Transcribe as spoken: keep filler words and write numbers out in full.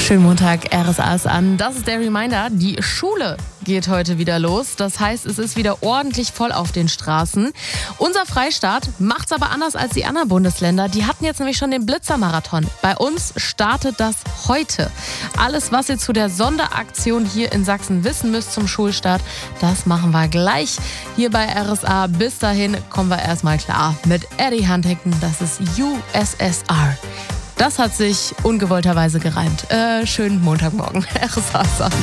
Schönen Montag, R S A ist an. Das ist der Reminder, die Schule geht heute wieder los. Das heißt, es ist wieder ordentlich voll auf den Straßen. Unser Freistaat macht's aber anders als die anderen Bundesländer. Die hatten jetzt nämlich schon den Blitzermarathon. Bei uns startet das heute. Alles, was ihr zu der Sonderaktion hier in Sachsen wissen müsst zum Schulstart, das machen wir gleich hier bei R S A. Bis dahin kommen wir erstmal klar mit Eddie Huntington. Das ist U S S R. Das hat sich ungewollterweise gereimt. Äh, schönen Montagmorgen. R S A ist an.